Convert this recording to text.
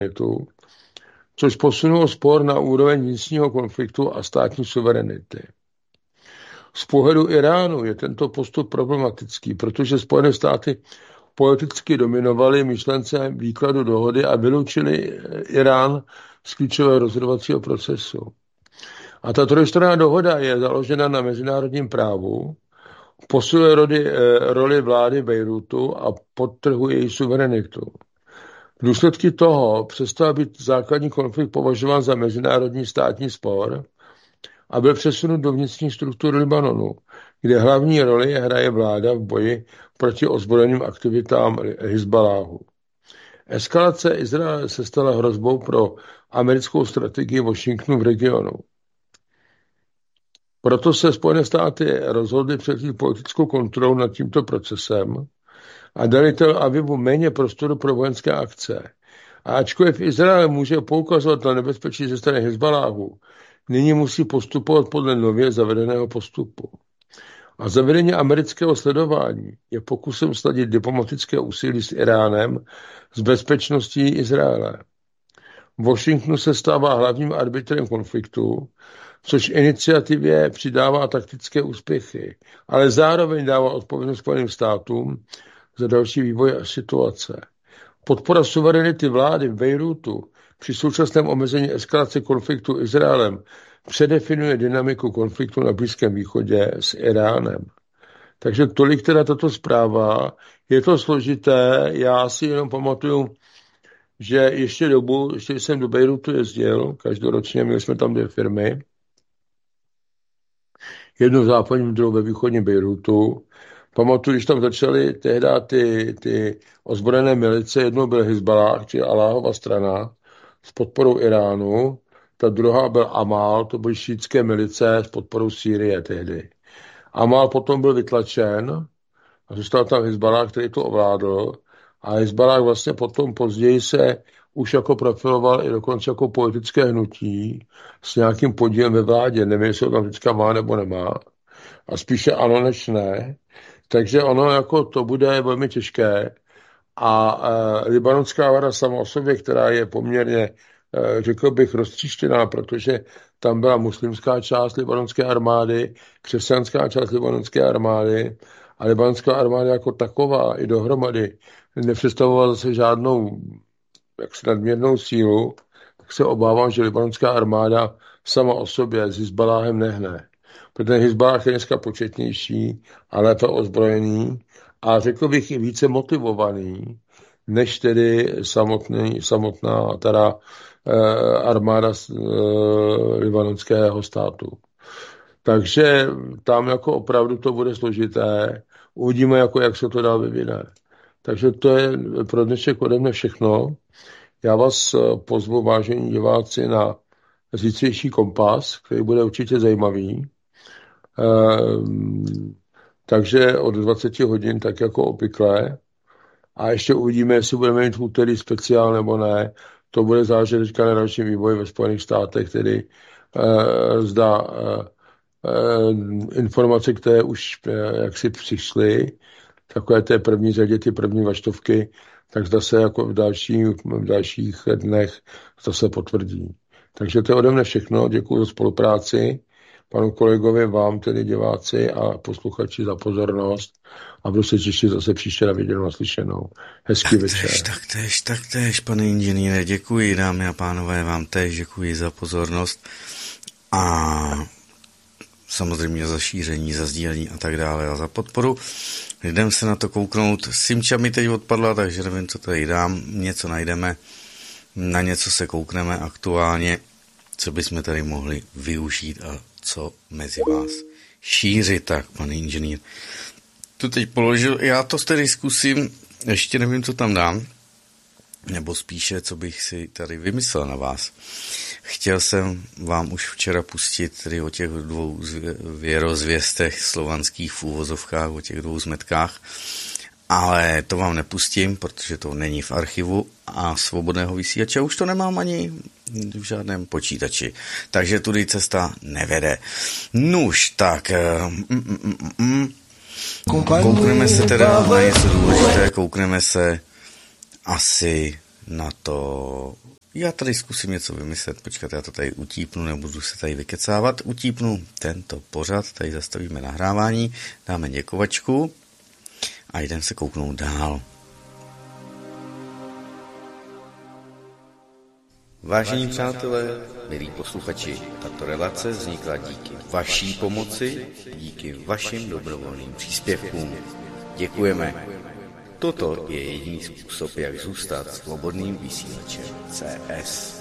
což posunulo spor na úroveň vnitřního konfliktu a státní suverenity. Z pohledu Iránu je tento postup problematický, protože Spojené státy politicky dominovaly myšlence výkladu dohody a vyloučili Irán z klíčového rozhodovacího procesu. A ta trojstranná dohoda je založena na mezinárodním právu, posiluje roli vlády Bejrútu a podtrhuje její suverenitu. V důsledku toho přestal být základní konflikt považován za mezinárodní státní spor a byl přesunut do vnitřních struktur Libanonu, kde hlavní roli hraje vláda v boji proti ozbrojeným aktivitám Hizballáhu. Eskalace Izraele se stala hrozbou pro americkou strategii Washingtonu v regionu. Proto se Spojené státy rozhodly převzít politickou kontrolu nad tímto procesem a dali Tel Avivu méně prostoru pro vojenské akce. A ačkoliv Izrael může poukazovat na nebezpečí ze strany Hizballáhu, nyní musí postupovat podle nově zavedeného postupu. A zavedení amerického sledování je pokusem sladit diplomatické úsilí s Iránem s bezpečností Izraele. Washington se stává hlavním arbitrem konfliktu, což iniciativě přidává taktické úspěchy, ale zároveň dává odpovědnost Spojeným státům za další vývoj a situace. Podpora suverenity vlády v Bejrútu při současném omezení eskalace konfliktu Izraelem předefinuje dynamiku konfliktu na Blízkém východě s Iránem. Takže tolik teda tato zpráva. Je to složité, já si jenom pamatuju, že ještě jsem do Bejrútu jezdil, každoročně měli jsme tam 2 firmy, jednu v západním, druhou ve východním Bejrútu. Pamatuju, když tam začaly tehdy ty ozbrojené milice, jednou byl Hizballáh, či Alláhova strana, s podporou Iránu, ta druhá byl Amal, to byly šítské milice s podporou Sýrie tehdy. Amal potom byl vytlačen a zůstal tam Hizballáh, který to ovládl, a Hizballáh vlastně potom později se už jako profiloval i dokonce jako politické hnutí s nějakým podílem ve vládě. Nevím, jestli ho tam vždycky má nebo nemá. A spíše ano než ne. Takže ono jako to bude velmi těžké. A libanonská vláda sama o sobě, která je poměrně, řekl bych, roztříštěná, protože tam byla muslimská část libanonské armády, křesťanská část libanonské armády a libanonská armáda jako taková i dohromady nepředstavovala zase žádnou nadměrnou sílu, tak se obávám, že libanonská armáda sama o sobě s Hizballáhem nehne. Protože Hizballáh je dneska početnější a lépe ozbrojený a řekl bych i více motivovaný, než tedy samotná teda armáda libanonského státu. Takže tam jako opravdu to bude složité. Uvidíme, jako jak se to dál vyvine. Takže to je pro dnešek ode mne všechno. Já vás pozvu, vážení diváci, na zítřejší Kompas, který bude určitě zajímavý. Takže od 20 hodin, tak jako obvykle. A ještě uvidíme, jestli budeme mít v úterý speciál nebo ne. To bude záležet teďka na dalším vývoji ve Spojených státech, tedy zda informace, které už jaksi přišly, takové té první řadě, ty první vaštovky, tak zda se jako v dalších dnech zase potvrdí. Takže to je ode mne všechno. Děkuji za spolupráci. Panu kolegovi, vám tedy diváci a posluchači za pozornost a budu se těšit zase příště na viděnou naslyšenou. Hezký večer. Taktéž, pane inženýre, děkuji, dámy a pánové, vám též děkuji za pozornost a samozřejmě za šíření, za sdílení a tak dále a za podporu. Jdem se na to kouknout. Simča mi teď odpadla, takže nevím, co tady dám. Něco najdeme, na něco se koukneme aktuálně, co bychom tady mohli využít a co mezi vás šířit. Tak, pane inženýr, tu teď položil, já to tedy zkusím, ještě nevím, co tam dám, nebo spíše, co bych si tady vymyslel na vás. Chtěl jsem vám už včera pustit tedy o těch 2 věrozvěstech slovanských v úvozovkách, o těch 2 zmetkách, ale to vám nepustím, protože to není v archivu a svobodného vysílače už to nemám ani v žádném počítači. Takže tudy cesta nevede. Nuž, tak koukneme se teda na něco důležité, koukneme se asi na to Já tady zkusím něco vymyslet, počkat, já to tady utípnu, nebudu se tady vykecávat, utípnu tento pořad, tady zastavíme nahrávání, dáme děkovačku a jdem se kouknout dál. Vážení přátelé, milí posluchači, tato relace vznikla díky vaší pomoci, díky vašim dobrovolným příspěvkům. Děkujeme. Toto je jediný způsob, jak zůstat svobodným vysílačem CS.